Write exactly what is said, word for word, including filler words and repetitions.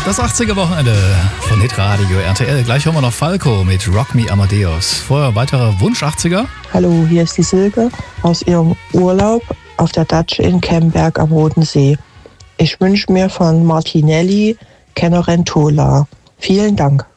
Das achtziger-Wochenende von Hitradio R T L. Gleich hören wir noch Falco mit Rock Me Amadeus. Vorher weiterer Wunsch achtziger. Hallo, hier ist die Silke aus ihrem Urlaub auf der Datsche in Kemberg am Roten See. Ich wünsche mir von Martinelli Cenerentola. Vielen Dank.